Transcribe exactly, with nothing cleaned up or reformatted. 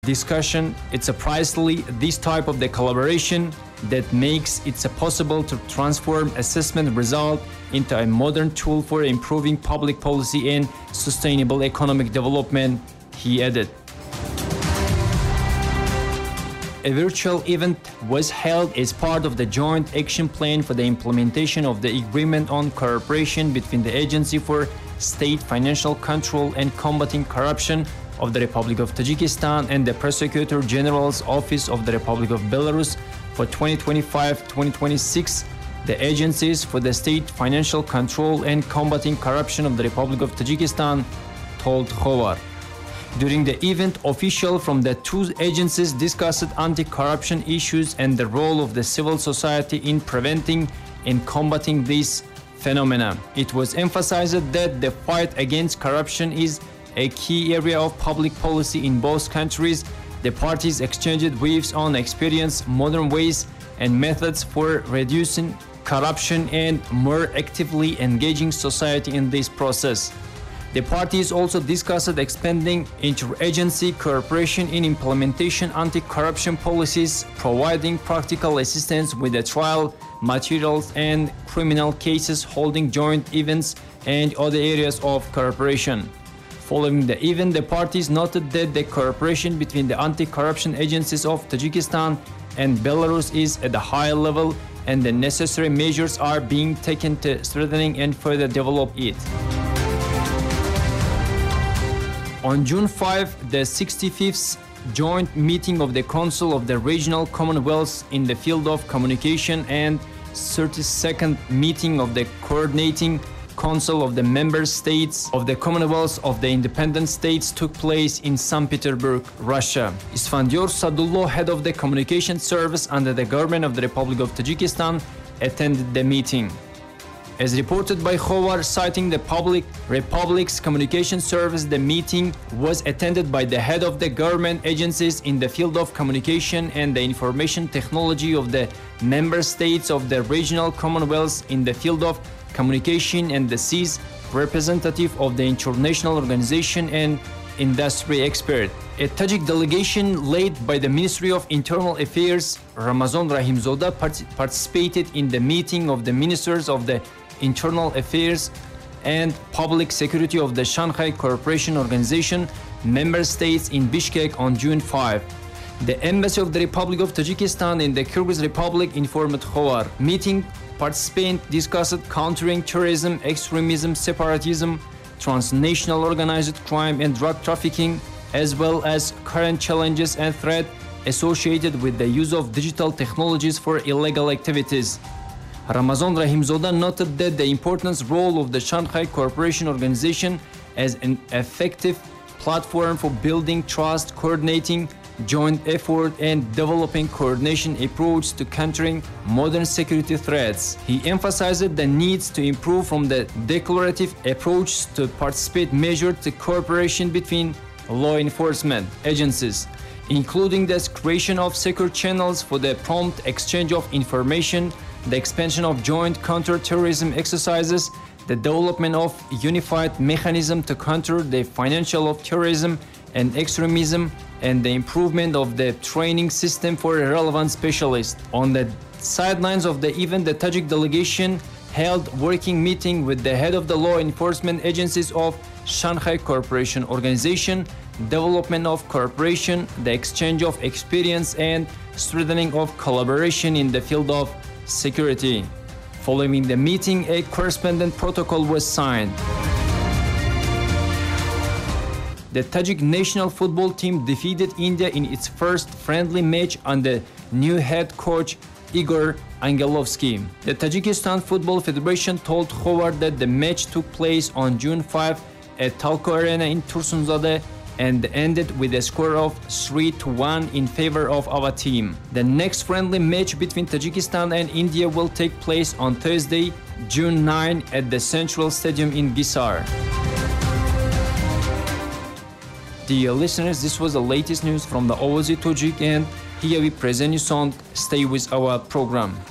discussion. It's a precisely this type of the collaboration that makes it possible to transform assessment result into a modern tool for improving public policy and sustainable economic development, he added. A virtual event was held as part of the joint action plan for the implementation of the agreement on cooperation between the Agency for State Financial Control and Combating Corruption of the Republic of Tajikistan and the Prosecutor General's Office of the Republic of Belarus for twenty twenty-five to twenty twenty-six. The Agencies for the State Financial Control and Combating Corruption of the Republic of Tajikistan told Khovar. During the event, officials from the two agencies discussed anti-corruption issues and the role of the civil society in preventing and combating these phenomena. It was emphasized that the fight against corruption is a key area of public policy in both countries. The parties exchanged views on experience, modern ways and methods for reducing corruption and more actively engaging society in this process. The parties also discussed expanding interagency cooperation in implementation anti-corruption policies, providing practical assistance with the trial materials and criminal cases, holding joint events and other areas of cooperation. Following the event, the parties noted that the cooperation between the anti-corruption agencies of Tajikistan and Belarus is at a high level and the necessary measures are being taken to strengthening and further develop it. On June fifth, the sixty-fifth joint meeting of the Council of the Regional Commonwealths in the field of communication and thirty-second meeting of the Coordinating Council of the Member States of the Commonwealth of the Independent States took place in Saint Petersburg, Russia. Isfandiyor Sadullo, head of the communication service under the government of the Republic of Tajikistan, attended the meeting. As reported by Khovar, citing the Public Republic's communication service, the meeting was attended by the head of the government agencies in the field of communication and the information technology of the member states of the regional commonwealths in the field of communication and the C I S representative of the international organization and industry expert. A Tajik delegation led by the Ministry of Internal Affairs, Ramazan Rahimzoda, part- participated in the meeting of the ministers of the Internal Affairs and Public Security of the Shanghai Cooperation Organization member states in Bishkek on June fifth. The Embassy of the Republic of Tajikistan in the Kyrgyz Republic informed Khovar. Meeting participants discussed countering terrorism, extremism, separatism, transnational organized crime and drug trafficking, as well as current challenges and threats associated with the use of digital technologies for illegal activities. Ramazan Rahimzoda noted that the important role of the Shanghai Cooperation Organization as an effective platform for building trust, coordinating joint effort and developing coordination approach to countering modern security threats. He emphasized the needs to improve from the declarative approach to participate measure to cooperation between law enforcement agencies, including the creation of secure channels for the prompt exchange of information, the expansion of joint counter-terrorism exercises, the development of unified mechanism to counter the financial of terrorism and extremism, and the improvement of the training system for relevant specialists. On the sidelines of the event, the Tajik delegation held working meeting with the head of the law enforcement agencies of Shanghai Cooperation Organization, development of cooperation, the exchange of experience and strengthening of collaboration in the field of security. Following the meeting, a correspondent protocol was signed. The Tajik national football team defeated India in its first friendly match under new head coach Igor Angelovsky. The Tajikistan Football Federation told Khovar that the match took place on June fifth at Talco Arena in Tursunzade and ended with a score of three to one in favor of our team. The next friendly match between Tajikistan and India will take place on Thursday, June ninth at the Central Stadium in Hisar. Dear listeners, this was the latest news from the Ovozi Tajik, and here we present you song. Stay with our program.